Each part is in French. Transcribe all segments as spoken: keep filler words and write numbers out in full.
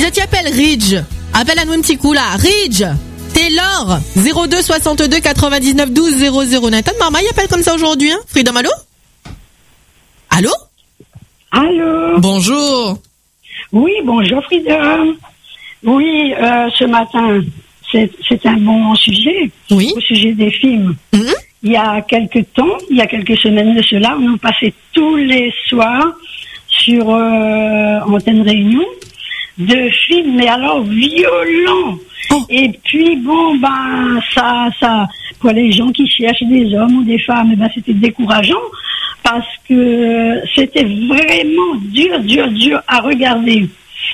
Je t'appelle Ridge. Appelle à nous un petit coup là. Ridge. Taylor. zéro deux soixante-deux quatre-vingt-dix-neuf douze zéro zéro. Nathan Marma, il appelle comme ça aujourd'hui, hein? Freedom, allô? Allô? Allô? Bonjour. Oui, bonjour Freedom. Oui, euh, ce matin, c'est, c'est un bon sujet. Oui. Au sujet des films. Mm-hmm. Il y a quelques temps, il y a quelques semaines de cela, on nous passait tous les soirs sur euh, Antenne Réunion de films, mais alors violents. Oh. Et puis bon, ben ça, ça, pour les gens qui cherchent des hommes ou des femmes, ben c'était décourageant parce que c'était vraiment dur, dur, dur à regarder.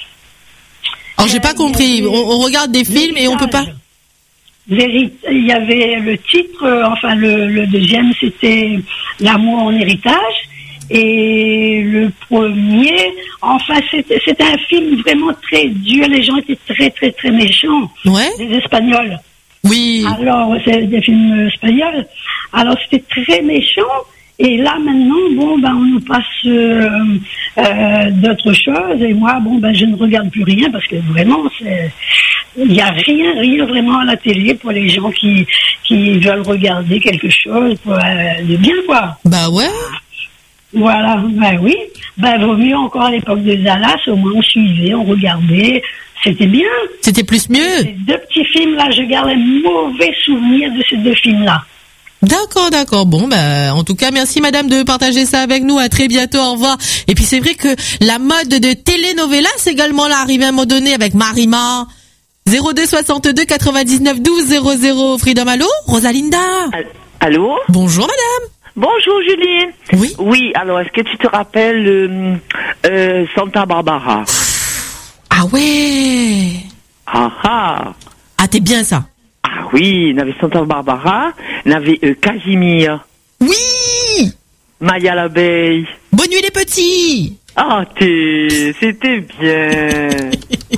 Alors j'ai pas compris. On, on regarde des films et on peut pas. Il y avait le titre, euh, enfin le, le deuxième c'était L'amour en héritage et le premier, enfin c'était, c'était un film vraiment très dur, les gens étaient très très très méchants, ouais. Les Espagnols. Oui. Alors c'est des films espagnols, alors c'était très méchant et là maintenant bon ben on nous passe euh, euh, d'autres choses et moi bon ben je ne regarde plus rien parce que vraiment c'est il n'y a rien, rien vraiment à la télé pour les gens qui, qui veulent regarder quelque chose pour, euh, de bien, quoi. Bah ouais. Voilà, ben oui. Ben vaut mieux encore à l'époque de Dallas, au moins on suivait, on regardait. C'était bien. C'était plus mieux. Ces deux petits films-là, je garde un mauvais souvenir de ces deux films-là. D'accord, d'accord. Bon, bah, en tout cas, merci madame de partager ça avec nous. À très bientôt, au revoir. Et puis c'est vrai que la mode de telenovelas également là arrivé à un moment donné avec Marima. zéro deux soixante-deux quatre-vingt-dix-neuf douze zéro zéro. Freedom, allô? Rosalinda. Allô? Bonjour madame. Bonjour Julie. Oui. Oui, alors est-ce que tu te rappelles euh, euh, Santa Barbara? Ah ouais. Ah ah. Ah, t'es bien ça. Ah oui, il y avait Santa Barbara, il y avait euh, Casimir. Oui. Maya l'abeille. Bonne nuit les petits. Ah, t'es, c'était bien.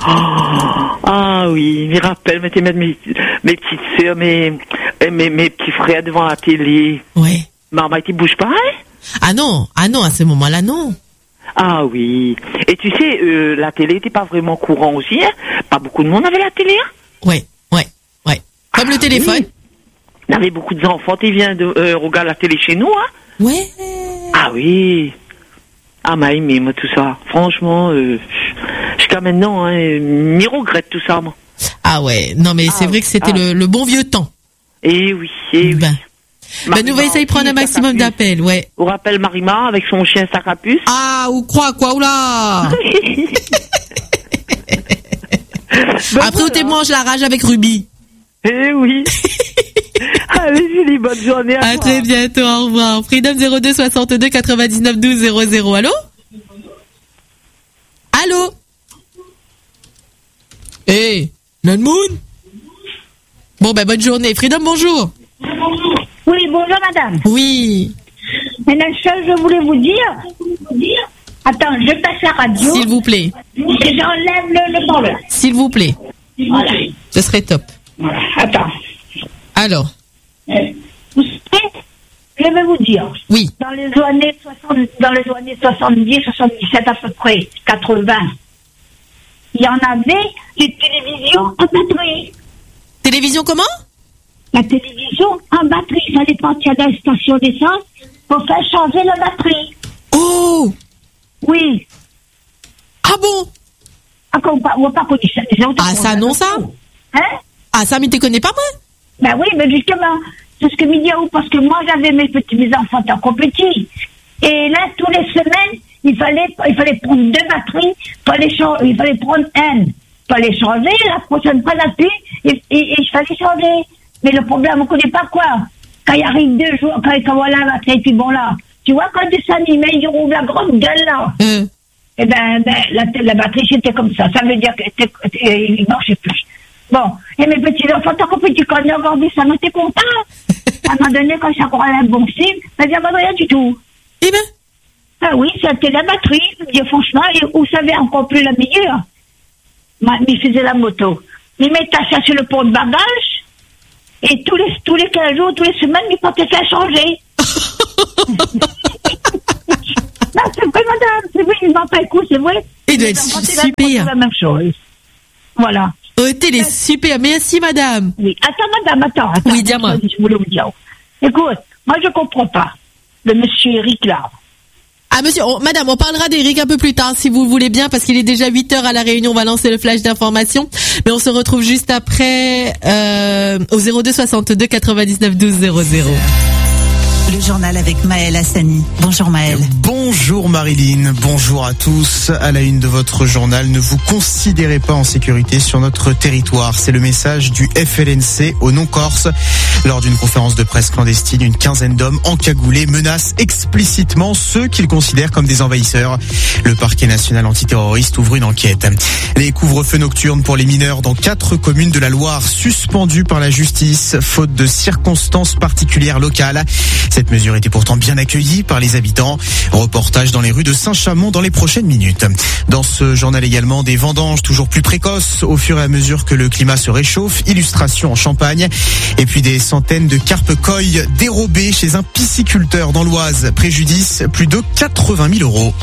Oh, ah oui, je me rappelle, mettez mes, mes, mes petites sœurs, mes, mes, mes petits frères devant la télé. Ouais. Maman, tu bouges pas, hein? Ah non, ah non, à ce moment-là, non. Ah oui. Et tu sais, euh, la télé n'était pas vraiment courant aussi, hein? Pas beaucoup de monde avait la télé, hein? Ouais, ouais, ouais. Comme ah, le téléphone. Oui. Il y avait beaucoup d'enfants qui viennent de euh, regarder la télé chez nous, hein? Ouais. Ah oui. Ah, m'a aimé, moi, tout ça. Franchement, euh, jusqu'à maintenant, hein, m'y regrette tout ça, moi. Ah ouais, non mais ah, c'est vrai que c'était ah. le, le bon vieux temps. Eh oui, eh oui. Ben, ben nous va essayer de prendre un maximum d'appels, ouais. On rappelle Marima avec son chien sac à puce. Ah, ou quoi, quoi, oula. ben après, voilà. On témoigne la rage avec Ruby. Eh oui. Allez, Julie, bonne journée à, à toi. Très bientôt, au revoir. Freedom zéro deux soixante-deux quatre-vingt-dix-neuf douze zéro zéro. Allô? Allô? Eh, hey, Nanmoon? Bon, ben, bonne journée. Freedom, bonjour. Oui, bonjour, madame. Oui. Mais la chose, je voulais vous dire. Attends, je passe la radio. S'il vous plaît. Et j'enlève le, le parleur. S'il vous plaît. Voilà. Ce serait top. Voilà, attends. Alors. Euh, vous savez, je vais vous dire. Oui. Dans les années soixante, dans les années soixante-dix, soixante-dix-sept à peu près, quatre-vingts, il y en avait des télévisions en batterie. Télévision comment? La télévision en batterie. Il fallait partir à la station d'essence pour faire changer la batterie. Oh! Oui. Ah bon? Ah, on n'a pas connu ça. Ah, ça, non, ça? Hein? Ah, ça, mais tu connais pas, moi? Ben oui, mais justement, c'est ce que me dit, parce que moi, j'avais mes petits, mes enfants encore petits. Et là, tous les semaines, il fallait, il fallait prendre deux batteries, pour les changer, il fallait prendre un, pour les changer, la prochaine fois, la pluie, et, et, et il fallait changer. Mais le problème, on ne connaît pas quoi. Quand il arrive deux jours, quand, quand voilà, la batterie, puis bon là, tu vois, quand il s'anime, il roule la grande gueule là. Mm. Eh ben, ben la, la batterie, c'était comme ça. Ça veut dire qu'il ne marchait plus. Bon, et mes petits-enfants, tant que tu connais encore dit ça, mais t'es content. À un moment donné, quand j'ai encore un bon film, ça ne vient pas de rien du tout. Eh ben? Ah oui, c'était la batterie. Je me dis, franchement, et vous savez encore plus la meilleure. Il faisait la moto. Il mettait ça sur le pont de bagage, et tous les, tous les quinze jours, tous les semaines, il portait faire changer. Non, c'est vrai, madame, c'est vrai, il ne m'en pas écouté, c'est vrai. Il doit être super. La même chose. Voilà. Oh, télé, super. Merci, madame. Oui. Attends, madame, attends. attends Oui, dis-moi. Je voulais vous dire. Écoute, moi, je comprends pas. Le monsieur Eric, là. Ah, monsieur, on, madame, on parlera d'Eric un peu plus tard, si vous le voulez bien, parce qu'il est déjà huit heures à La Réunion. On va lancer le flash d'information. Mais on se retrouve juste après, euh, au zéro deux soixante-deux quatre-vingt-dix-neuf douze zéro zéro. Le journal avec Maël Hassani. Bonjour Maël. Bonjour Marilyn, bonjour à tous. À la une de votre journal, ne vous considérez pas en sécurité sur notre territoire. C'est le message du F L N C au non-corse. Lors d'une conférence de presse clandestine, une quinzaine d'hommes encagoulés menacent explicitement ceux qu'ils considèrent comme des envahisseurs. Le parquet national antiterroriste ouvre une enquête. Les couvre-feux nocturnes pour les mineurs dans quatre communes de la Loire suspendus par la justice, faute de circonstances particulières locales. Cette mesure était pourtant bien accueillie par les habitants. Reportage dans les rues de Saint-Chamond dans les prochaines minutes. Dans ce journal également, des vendanges toujours plus précoces au fur et à mesure que le climat se réchauffe. Illustration en Champagne. Et puis des centaines de carpes koi dérobées chez un pisciculteur dans l'Oise. Préjudice, plus de quatre-vingt mille euros.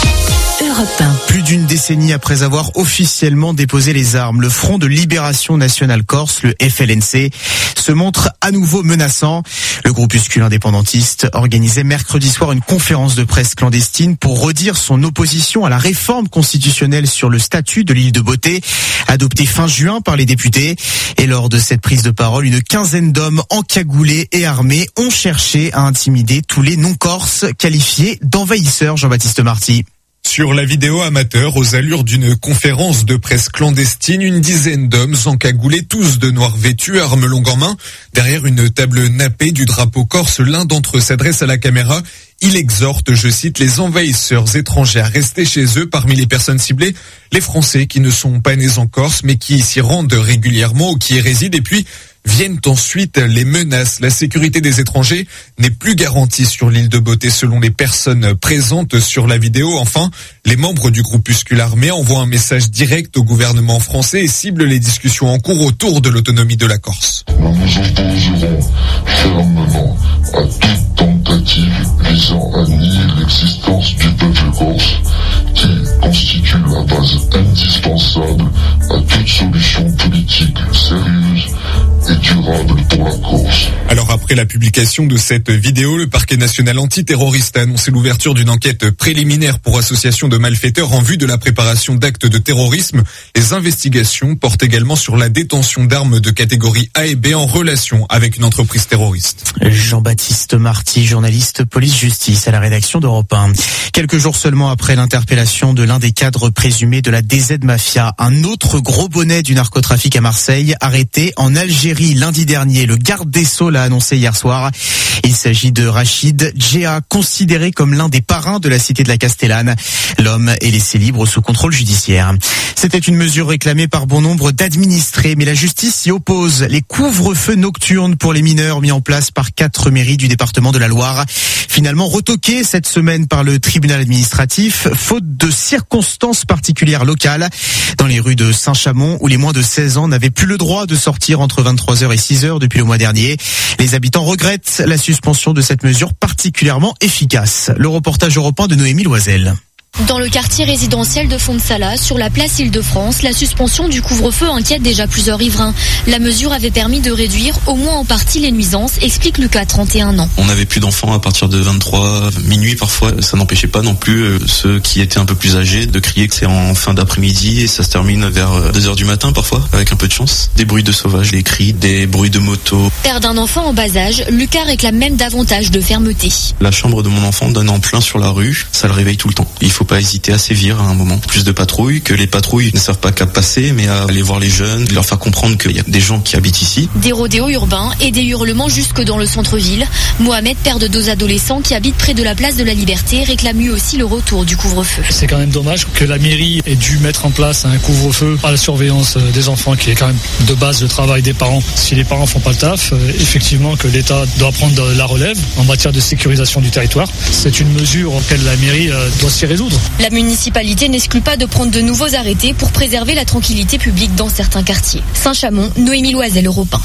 Europe un. Plus d'une décennie après avoir officiellement déposé les armes, le Front de Libération Nationale Corse, le F L N C, se montre à nouveau menaçant. Le groupuscule indépendantiste organisait mercredi soir une conférence de presse clandestine pour redire son opposition à la réforme constitutionnelle sur le statut de l'île de Beauté, adoptée fin juin par les députés. Et lors de cette prise de parole, une quinzaine d'hommes encagoulés et armés ont cherché à intimider tous les non-corses qualifiés d'envahisseurs. Jean-Baptiste Marty. Sur la vidéo amateur, aux allures d'une conférence de presse clandestine, une dizaine d'hommes encagoulés, tous de noir vêtus, armes longues en main. Derrière une table nappée du drapeau corse, l'un d'entre eux s'adresse à la caméra. Il exhorte, je cite, les envahisseurs étrangers à rester chez eux. Parmi les personnes ciblées, les Français qui ne sont pas nés en Corse, mais qui s'y rendent régulièrement ou qui y résident. Et puis, viennent ensuite les menaces. La sécurité des étrangers n'est plus garantie sur l'île de Beauté selon les personnes présentes sur la vidéo. Enfin, les membres du groupuscule armé envoient un message direct au gouvernement français et ciblent les discussions en cours autour de l'autonomie de la Corse. Nous nous opposerons fermement à toute tentative visant à nier l'existence du peuple corse qui constitue la base indispensable à toute solution politique sérieuse et durable pour la Corse. Alors après la publication de cette vidéo, le parquet national antiterroriste a annoncé l'ouverture d'une enquête préliminaire pour association de malfaiteurs en vue de la préparation d'actes de terrorisme. Les investigations portent également sur la détention d'armes de catégorie A et B en relation avec une entreprise terroriste. Jean-Baptiste Marty, journaliste police-justice à la rédaction d'Europe un. Quelques jours seulement après l'interpellation de l'un des cadres présumés de la D Z Mafia, un autre gros bonnet du narcotrafic à Marseille, arrêté en Algérie lundi dernier. Le garde des Sceaux l'a annoncé hier soir. Il s'agit de Rachid Djea, considéré comme l'un des parrains de la cité de la Castellane. L'homme est laissé libre sous contrôle judiciaire. C'était une mesure réclamée par bon nombre d'administrés, mais la justice s'y oppose. Les couvre-feux nocturnes pour les mineurs mis en place par quatre mairies du département de la Loire, finalement retoqués cette semaine par le tribunal administratif, faute de circonstances particulières locales. Dans les rues de Saint-Chamond, où les moins de seize ans n'avaient plus le droit de sortir entre vingt-trois heures et six heures depuis le mois dernier. Les habitants regrettent la suspension de cette mesure particulièrement efficace. Le reportage européen de Noémie Loisel. Dans le quartier résidentiel de Fontsala, sur la place Île-de-France, la suspension du couvre-feu inquiète déjà plusieurs riverains. La mesure avait permis de réduire au moins en partie les nuisances, explique Lucas, trente et un ans. On n'avait plus d'enfants à partir de vingt-trois minuit parfois. Ça n'empêchait pas non plus euh, ceux qui étaient un peu plus âgés de crier que c'est en fin d'après-midi et ça se termine vers deux heures du matin parfois, avec un peu de chance. Des bruits de sauvages, des cris, des bruits de moto. Père d'un enfant en bas âge, Lucas réclame même davantage de fermeté. La chambre de mon enfant donne en plein sur la rue, ça le réveille tout le temps. Il faut pas hésiter à sévir à un moment. Plus de patrouilles, que les patrouilles ne servent pas qu'à passer, mais à aller voir les jeunes, leur faire comprendre qu'il y a des gens qui habitent ici. Des rodéos urbains et des hurlements jusque dans le centre-ville. Mohamed, père de deux adolescents qui habitent près de la place de la Liberté, réclame lui aussi le retour du couvre-feu. C'est quand même dommage que la mairie ait dû mettre en place un couvre-feu à la surveillance des enfants, qui est quand même de base le travail des parents. Si les parents font pas le taf, effectivement que l'État doit prendre la relève en matière de sécurisation du territoire. C'est une mesure auquel la mairie doit s'y résoudre. La municipalité n'exclut pas de prendre de nouveaux arrêtés pour préserver la tranquillité publique dans certains quartiers. Saint-Chamond, Noémie Loisel, Europe un.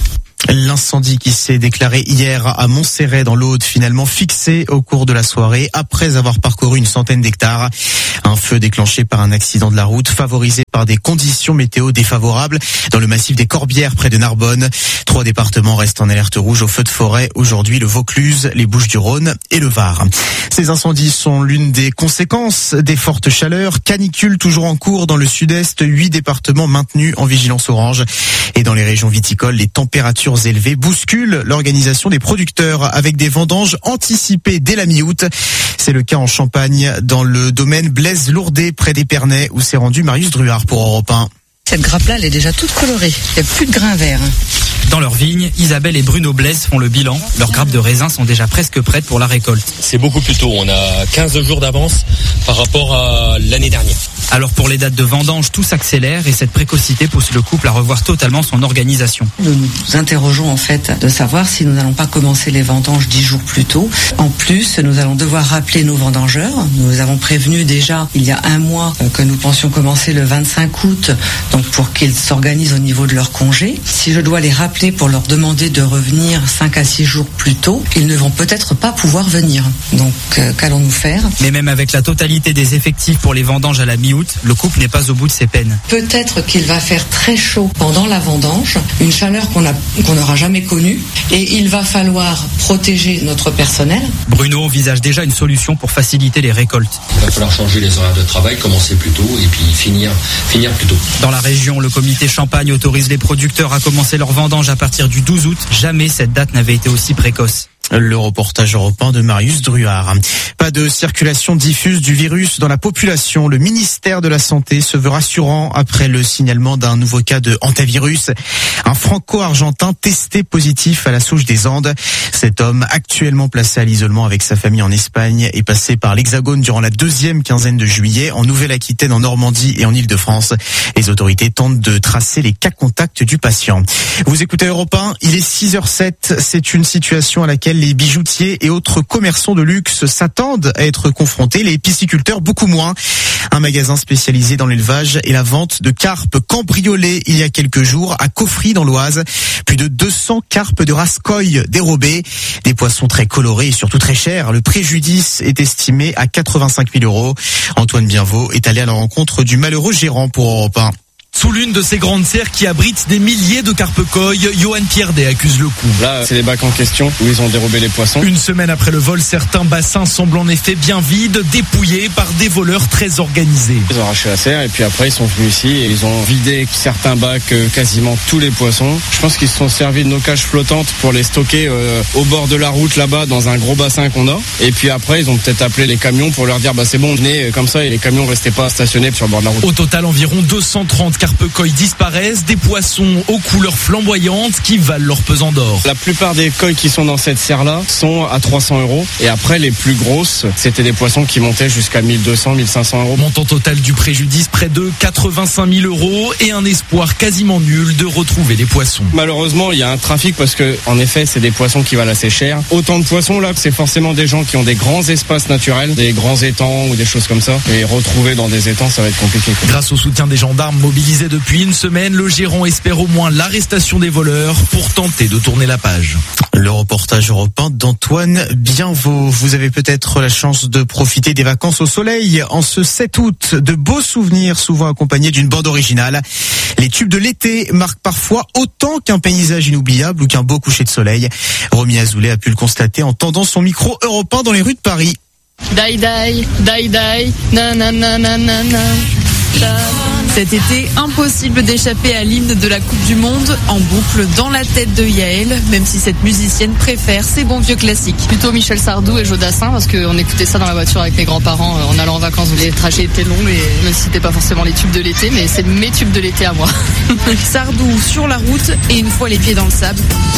L'incendie qui s'est déclaré hier à Montserrat dans l'Aude, finalement fixé au cours de la soirée après avoir parcouru une centaine d'hectares. Un feu déclenché par un accident de la route favorisé par des conditions météo défavorables dans le massif des Corbières près de Narbonne. Trois départements restent en alerte rouge au feu de forêt aujourd'hui, le Vaucluse, les Bouches-du-Rhône et le Var. Ces incendies sont l'une des conséquences des fortes chaleurs. Canicule toujours en cours dans le sud-est, huit départements maintenus en vigilance orange. Et dans les régions viticoles, les températures élevées bousculent l'organisation des producteurs avec des vendanges anticipées dès la mi-août. C'est le cas en Champagne, dans le domaine Blaise-Lourdet, près d'Épernay, où s'est rendu Marius Druard pour Europe un. Cette grappe-là, elle est déjà toute colorée. Il n'y a plus de grains verts. Dans leur vigne, Isabelle et Bruno Blaise font le bilan. Leurs grappes de raisin sont déjà presque prêtes pour la récolte. C'est beaucoup plus tôt. On a quinze jours d'avance par rapport à l'année dernière. Alors pour les dates de vendange, tout s'accélère et cette précocité pousse le couple à revoir totalement son organisation. Nous nous interrogeons en fait de savoir si nous n'allons pas commencer les vendanges dix jours plus tôt. En plus, nous allons devoir rappeler nos vendangeurs. Nous avons prévenu déjà il y a un mois que nous pensions commencer le vingt-cinq août, donc pour qu'ils s'organisent au niveau de leur congé. Si je dois les rappeler pour leur demander de revenir cinq à six jours plus tôt, ils ne vont peut-être pas pouvoir venir. Donc euh, qu'allons-nous faire ? Mais même avec la totalité des effectifs pour les vendanges à la mi-août, le couple n'est pas au bout de ses peines. Peut-être qu'il va faire très chaud pendant la vendange, une chaleur qu'on a, qu'on n'aura jamais connue, et il va falloir protéger notre personnel. Bruno envisage déjà une solution pour faciliter les récoltes. Il va falloir changer les horaires de travail, commencer plus tôt et puis finir, finir plus tôt. Dans la région, le comité Champagne autorise les producteurs à commencer leur vendange à partir du douze août. Jamais cette date n'avait été aussi précoce. Le reportage européen de Marius Druard. Pas de circulation diffuse du virus dans la population. Le ministère de la Santé se veut rassurant après le signalement d'un nouveau cas de hantavirus. Un franco-argentin testé positif à la souche des Andes. Cet homme, actuellement placé à l'isolement avec sa famille en Espagne, est passé par l'Hexagone durant la deuxième quinzaine de juillet, en Nouvelle-Aquitaine, en Normandie et en Île-de-France. Les autorités tentent de tracer les cas contacts du patient. Vous écoutez Europe un, il est six heures zéro sept. C'est une situation à laquelle les bijoutiers et autres commerçants de luxe s'attendent à être confrontés, les pisciculteurs beaucoup moins. Un magasin spécialisé dans l'élevage et la vente de carpes cambriolées il y a quelques jours à Coffry dans l'Oise. Plus de deux cents carpes de race koi dérobées. Des poissons très colorés et surtout très chers. Le préjudice est estimé à quatre-vingt-cinq mille euros. Antoine Bienvaux est allé à la rencontre du malheureux gérant pour Europe un. Sous l'une de ces grandes serres qui abritent des milliers de carpes koi, Johan Pierdet accuse le coup. Là, c'est les bacs en question où ils ont dérobé les poissons. Une semaine après le vol, certains bassins semblent en effet bien vides, dépouillés par des voleurs très organisés. Ils ont arraché la serre et puis après ils sont venus ici et ils ont vidé certains bacs, quasiment tous les poissons. Je pense qu'ils se sont servis de nos cages flottantes pour les stocker euh, au bord de la route là-bas dans un gros bassin qu'on a. Et puis après ils ont peut-être appelé les camions pour leur dire bah c'est bon, venez comme ça, et les camions restaient pas stationnés sur le bord de la route. Au total, environ deux cent trente carpes koi disparaissent, des poissons aux couleurs flamboyantes qui valent leur pesant d'or. La plupart des koi qui sont dans cette serre-là sont à trois cents euros. Et après, les plus grosses, c'était des poissons qui montaient jusqu'à mille deux cents, mille cinq cents euros. Montant total du préjudice, près de quatre-vingt-cinq mille euros et un espoir quasiment nul de retrouver les poissons. Malheureusement, il y a un trafic parce que, en effet, c'est des poissons qui valent assez cher. Autant de poissons là, c'est forcément des gens qui ont des grands espaces naturels, des grands étangs ou des choses comme ça. Et retrouver dans des étangs, ça va être compliqué, quoi. Grâce au soutien des gendarmes mobilisés depuis une semaine, le gérant espère au moins l'arrestation des voleurs pour tenter de tourner la page. Le reportage européen d'Antoine Bienvaux. Vous avez peut-être la chance de profiter des vacances au soleil en ce sept août. De beaux souvenirs, souvent accompagnés d'une bande originale. Les tubes de l'été marquent parfois autant qu'un paysage inoubliable ou qu'un beau coucher de soleil. Romy Azoulay a pu le constater en tendant son micro européen dans les rues de Paris. Die die, die die, na na na na na na. Cet été, impossible d'échapper à l'hymne de la Coupe du Monde en boucle dans la tête de Yael, même si cette musicienne préfère ses bons vieux classiques. Plutôt Michel Sardou et Jodassin, parce qu'on écoutait ça dans la voiture avec mes grands-parents en allant en vacances. Les trajets étaient longs, et même si c'était pas forcément les tubes de l'été, mais c'est mes tubes de l'été à moi. Sardou sur la route et une fois les pieds dans le sable.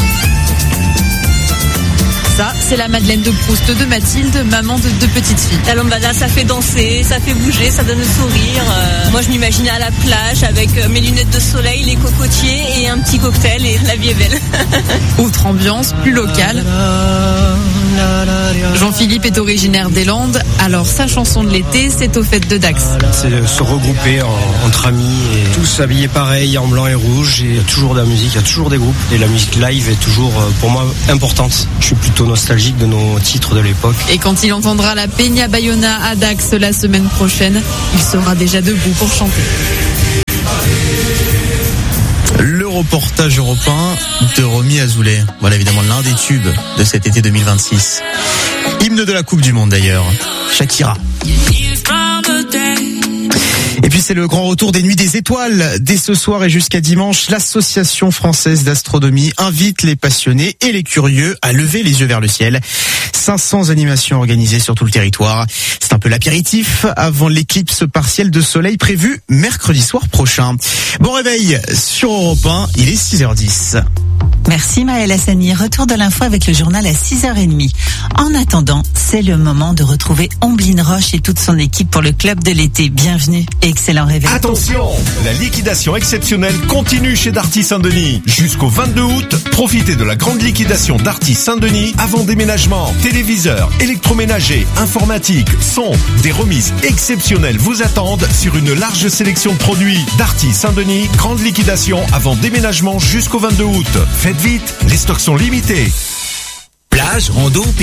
Ça, c'est la Madeleine de Proust de Mathilde, maman de deux petites filles. La lambada, ça fait danser, ça fait bouger, ça donne le sourire. Euh, moi, je m'imaginais à la plage avec mes lunettes de soleil, les cocotiers et un petit cocktail et la vie est belle. Autre ambiance, plus locale. Jean-Philippe est originaire des Landes, alors sa chanson de l'été, c'est aux fêtes de Dax. C'est de se regrouper en, entre amis et tous habillés pareil, en blanc et rouge. Et il y a toujours de la musique, il y a toujours des groupes. Et la musique live est toujours, pour moi, importante. Je suis plutôt nostalgique de nos titres de l'époque. Et quand il entendra la Peña Bayona à Dax la semaine prochaine, il sera déjà debout pour chanter. Le reportage européen de Romy Azoulay. Voilà évidemment l'un des tubes de cet été deux mille vingt-six. Hymne de la Coupe du Monde d'ailleurs. Shakira. Et puis c'est le grand retour des Nuits des Étoiles. Dès ce soir et jusqu'à dimanche, l'Association française d'astronomie invite les passionnés et les curieux à lever les yeux vers le ciel. cinq cents animations organisées sur tout le territoire. C'est un peu l'apéritif avant l'éclipse partielle de soleil prévue mercredi soir prochain. Bon réveil sur Europe un, il est six heures dix. Merci Maëlle Hassani. Retour de l'info avec le journal à six heures trente. En attendant, c'est le moment de retrouver Omblin Roche et toute son équipe pour le club de l'été. Bienvenue et excellent réveil. Attention, la liquidation exceptionnelle continue chez Darty Saint-Denis. Jusqu'au vingt-deux août, profitez de la grande liquidation Darty Saint-Denis avant déménagement. Téléviseurs, électroménagers, informatique, son, des remises exceptionnelles vous attendent sur une large sélection de produits. Darty Saint-Denis, grande liquidation avant déménagement jusqu'au vingt-deux août. Faites vite, les stocks sont limités. Plage, rando,